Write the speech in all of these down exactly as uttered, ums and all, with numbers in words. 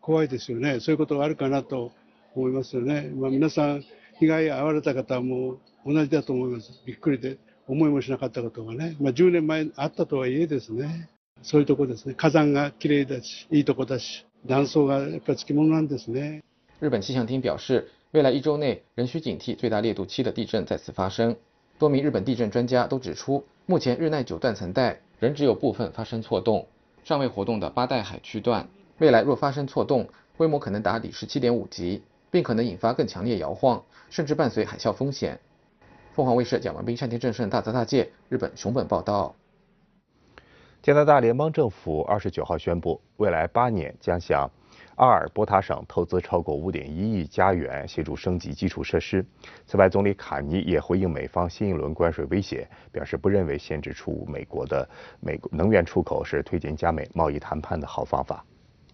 怖いですよね。そういうことがあるかなと思いますよね。まあ、皆さん被害に遭われた方も同じだと思います。びっくりで思いもしなかったことがね、まあ、じゅうねんまえあったとはいえですね、そういうとこですね。火山が綺麗だし、いいとこだし、断層がやっぱりつきものなんですね。 日本气象厅表示，未来一周内仍需警惕最大烈度七的地震再次发生。多名日本地震专家都指出，目前日内九断层带仍只有部分发生错动，尚未活动的八代海区段，未来若发生错动，规模可能达里氏 七点五 级，并可能引发更强烈摇晃，甚至伴随海啸风险。凤凰卫视蒋文斌、山田正胜大泽大介日本熊本报道。 加拿大联邦政府二十九号宣布，未来八年将向阿尔伯塔省投资超过 五点一亿加元，协助升级基础设施。此外，总理卡尼也回应美方新一轮关税威胁，表示不认为限制出美国的美国能源出口是推进加美贸易谈判的好方法。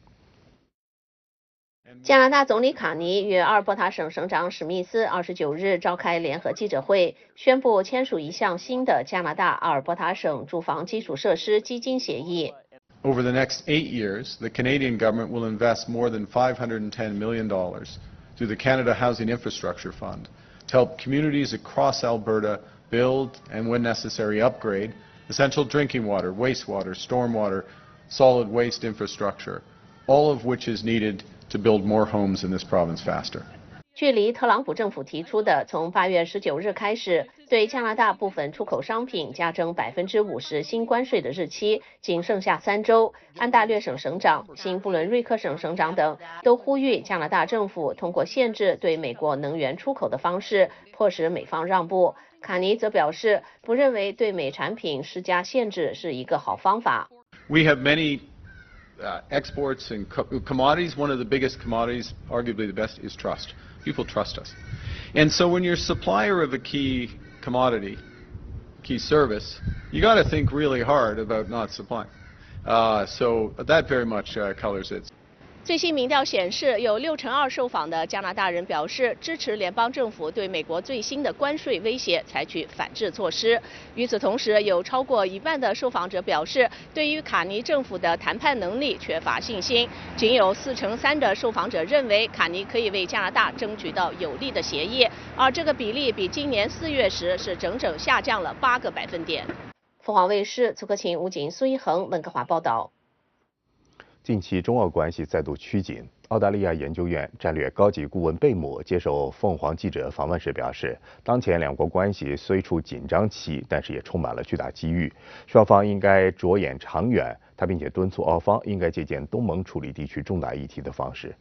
加拿大总理卡尼与阿尔伯塔省省长史密斯二十九日召开联合记者会，宣布签署一项新的加拿大阿尔伯塔省住房基础设施基金协议。 Over the next eight years, the Canadian government will invest more than five hundred ten million dollars through the Canada Housing Infrastructure Fund to help communities across Alberta build and, when necessary, upgrade essential drinking water, wastewater, stormwater, solid waste infrastructure, all of which is needed to build more homes in this province faster. 距离特朗普政府提出的从八月十九日开始对加拿大部分出口商品加征百分之五十新关税的日期，仅剩下三周。安大略省省长、新布伦瑞克省省长等都呼吁加拿大政府通过限制对美国能源出口的方式，迫使美方让步。卡尼则表示，不认为对美产品施加限制是一个好方法。 We have many uh, exports and co commodities. One of the biggest commodities, arguably the best, is trust. People trust us. And so when you're a supplier of a key commodity, key service, you got to think really hard about not supplying. Uh, so that very much uh, colors it. 最新民调显示，有六成二受访的加拿大人表示支持联邦政府对美国最新的关税威胁采取反制措施。与此同时，有超过一半的受访者表示，对于卡尼政府的谈判能力缺乏信心。仅有四成三的受访者认为卡尼可以为加拿大争取到有利的协议，而这个比例比今年四月时是整整下降了八个百分点。凤凰卫视苏克勤、吴锦、苏一恒温哥华报道。 近期中澳关系再度趋紧。澳大利亚研究院战略高级顾问贝姆接受凤凰记者访问时表示，当前两国关系虽处紧张期，但是也充满了巨大机遇，双方应该着眼长远。他并且敦促澳方应该借鉴东盟处理地区重大议题的方式。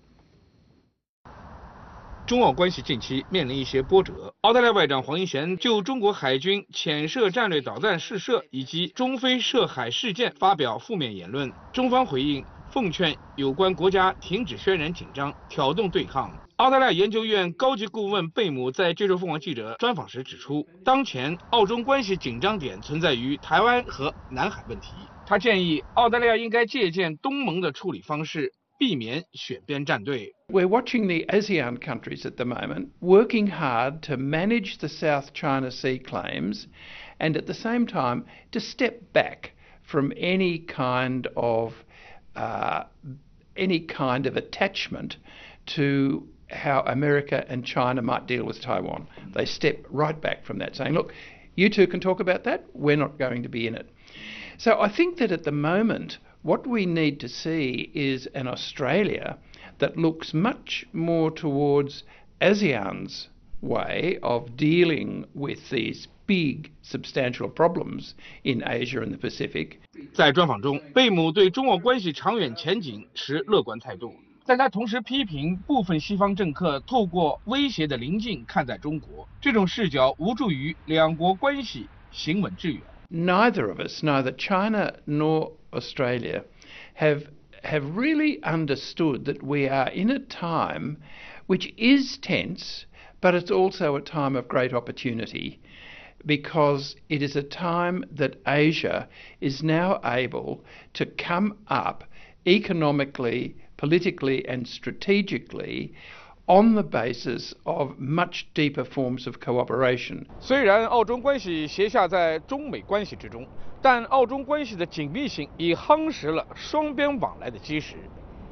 中澳关系近期面临一些波折。澳大利亚外长黄英贤就中国海军潜射战略导弹试射以及中非涉海事件发表负面言论。中方回应，奉劝有关国家停止渲染紧张、挑动对抗。澳大利亚研究院高级顾问贝姆在接受凤凰记者专访时指出，当前澳中关系紧张点存在于台湾和南海问题。他建议澳大利亚应该借鉴东盟的处理方式，避免选边站队。 We're watching the ASEAN countries at the moment working hard to manage the South China Sea claims and at the same time to step back from any kind of uh, any kind of attachment to how America and China might deal with Taiwan. They step right back from that, saying, look, you two can talk about that, we're not going to be in it. So I think that at the moment, what we need to see is an Australia that looks much more towards ASEAN's way of dealing with these big substantial problems in Asia and the Pacific. 在专访中，贝姆对中澳关系长远前景持乐观态度，但他同时批评部分西方政客透过威胁的临近看待中国，这种视角无助于两国关系行稳致远。 Neither of us, neither China nor Australia, have have really understood that we are in a time which is tense, but it's also a time of great opportunity, because it is a time that Asia is now able to come up economically, politically and strategically on the basis of much deeper forms of cooperation. 虽然澳中关系斜下在中美关系之中，但澳中关系的紧密性已夯实了双边往来的基石。